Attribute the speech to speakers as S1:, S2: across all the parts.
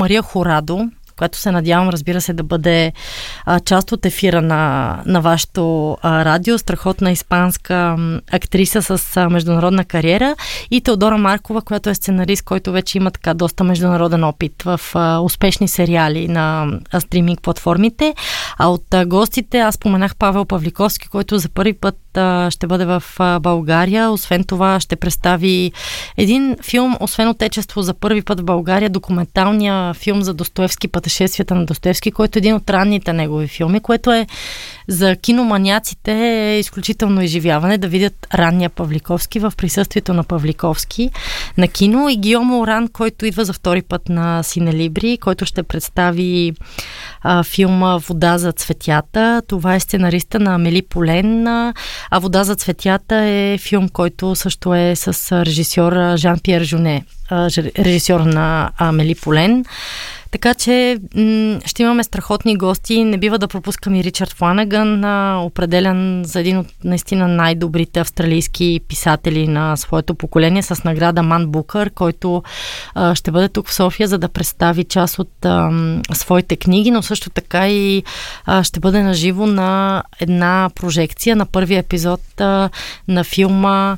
S1: Мария Хорадо, която се надявам, разбира се, да бъде част от ефира на вашето радио. Страхотна испанска актриса с международна кариера, и Теодора Маркова, която е сценарист, който вече има така доста международен опит в успешни сериали на стриминг платформите. А от гостите аз споменах Павел Павликовски, който за първи път ще бъде в България. Освен това ще представи един филм, освен Отечество, за първи път в България, документалния филм за Достоевски, пътешествията на Достоевски, който е един от ранните негови филми, което е за киноманяците е изключително изживяване да видят ранния Павликовски в присъствието на Павликовски на кино, и Гийом Оран, който идва за втори път на Синелибри, който ще представи филма Вода за цветята. Това е сценариста на Амели Полен, а Вода за цветята е филм, който също е с режисьор Жан-Пьер Жуне, режисьор на Амели Полен. Така че ще имаме страхотни гости. Не бива да пропускам и Ричард Фланаган, определен за един от наистина най-добрите австралийски писатели на своето поколение, с награда Ман Букър, който ще бъде тук в София, за да представи част от своите книги, но също така и ще бъде наживо на една прожекция на първия епизод на филма.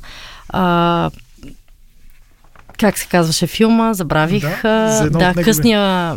S1: Как се казваше филма? Забравих. Късния...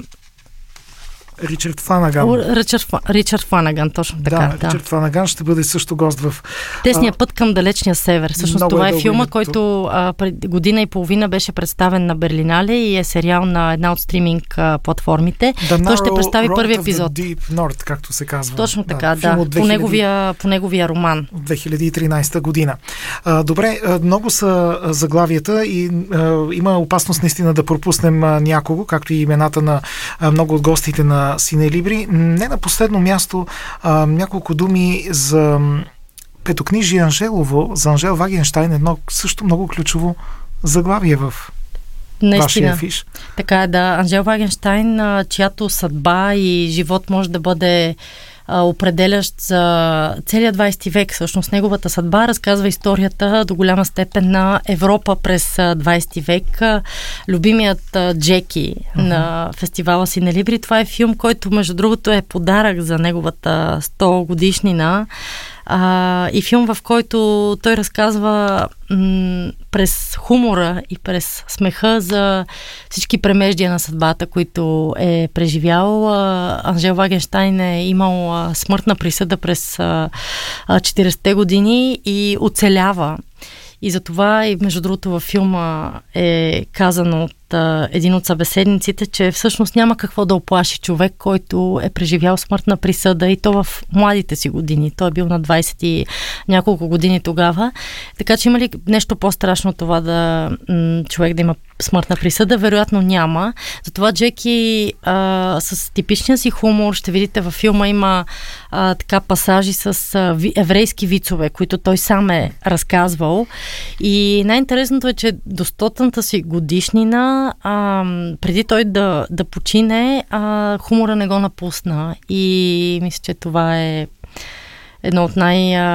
S2: Ричард Фланаган.
S1: Ричард Фланаган, точно така.
S2: Да, Ричард Фланаган ще бъде също гост в...
S1: Тесния път към далечния север. Всъщност това е филма, който пред година и половина беше представен на Берлинале и е сериал на една от стриминг платформите. Той ще представи първи епизод.
S2: Deep North, както се казва.
S1: Точно така, да. По неговия роман.
S2: От 2013 година. Добре, много са заглавията и има опасност наистина да пропуснем някого, както и имената на много от гостите на Синелибри. Не на последно място няколко думи за Петокнижие Анжелово, за Анжел Вагенщайн, едно също много ключово заглавие в вашия фиш.
S1: Така е, да. Анжел Вагенщайн, чиято съдба и живот може да бъде определящ за целия 20 век. Всъщност неговата съдба разказва историята до голяма степен на Европа през 20 век. Любимият Джеки на фестивала Синелибри. Това е филм, който между другото е подарък за неговата 100 годишнина. И филм, в който той разказва през хумора и през смеха за всички премеждия на съдбата, които е преживял. Анжел Вагенщайн е имал смъртна присъда през 40-те години и оцелява. И затова, и между другото във филма е казано от един от събеседниците, че всъщност няма какво да оплаши човек, който е преживял смъртна присъда, и то в младите си години. Той е бил на 20 и няколко години тогава. Така че има ли нещо по-страшно от това да човек да има смъртна присъда? Вероятно няма. Затова Джеки с типичния си хумор, ще видите във филма, има така пасажи с еврейски вицове, които той сам е разказвал. И най-интересното е, че до 100-та си годишнина, преди той да почине, хумора не го напусна. И мисля, че това е едно от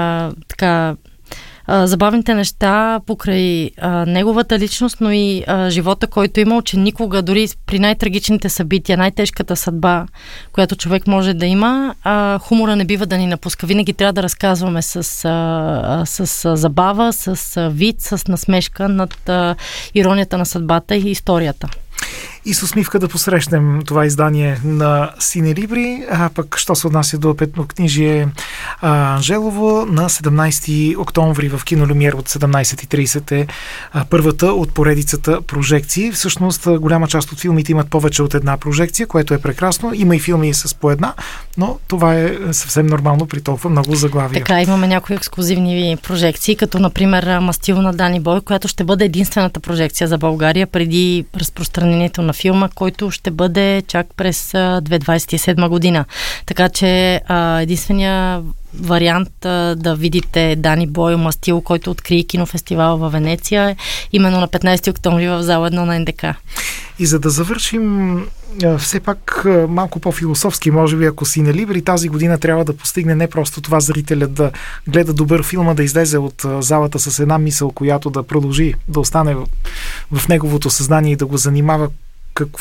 S1: забавните неща покрай неговата личност, но и живота, който имал, че никога, дори при най-трагичните събития, най-тежката съдба, която човек може да има, хумора не бива да ни напуска. Винаги трябва да разказваме с забава, с вид, с насмешка над иронията на съдбата и историята.
S2: И с усмивка да посрещнем това издание на Синелибри, а пък що се отнася до Петокнижие Анжелово, на 17 октомври в Кино Люмиер от 17:30 е първата от поредицата прожекции. Всъщност голяма част от филмите имат повече от една прожекция, което е прекрасно. Има и филми с по една, но това е съвсем нормално при толкова много заглавия.
S1: Така, имаме някои ексклузивни прожекции, като например Мастил на Дани Бой, която ще бъде единствената прожекция за България преди разпространението на филма, който ще бъде чак през 2027 година. Така че единствения вариант да видите Дани Бой Мастил, който откри кинофестивал във Венеция, именно на 15 октомври в зала 1 на НДК.
S2: И за да завършим все пак малко по-философски, може би, ако Синелибри тази година трябва да постигне не просто това зрителят да гледа добър филм, да излезе от залата с една мисъл, която да продължи да остане в неговото съзнание и да го занимава. Какво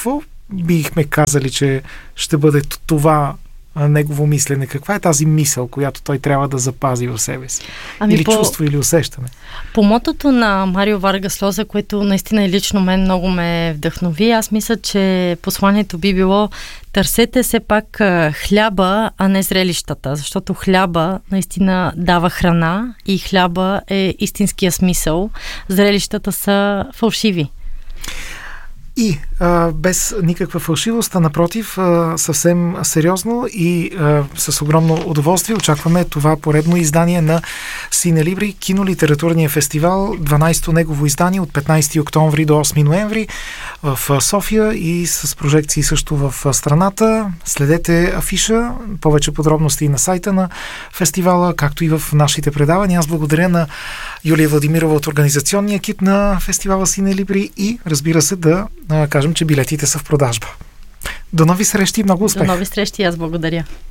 S2: бихме казали, че ще бъде това негово мислене? Каква е тази мисъл, която той трябва да запази в себе си? Или чувство, или усещане?
S1: По мотото на Марио Варгас Лоза, което наистина и лично мен много ме вдъхнови, аз мисля, че посланието би било: търсете все пак хляба, а не зрелищата, защото хляба наистина дава храна и хляба е истинския смисъл. Зрелищата са фалшиви.
S2: И без никаква фалшивост, а напротив, съвсем сериозно и с огромно удоволствие очакваме това поредно издание на Сине Либри, кинолитературния фестивал, 12-то негово издание от 15 октомври до 8 ноември в София и с прожекции също в страната. Следете афиша, повече подробности на сайта на фестивала, както и в нашите предавания. Аз благодаря на Юлия Владимирова от организационния екип на фестивала Сине Либри и разбира се да кажем, че билетите са в продажба. До нови срещи и много успех!
S1: До нови срещи, аз благодаря!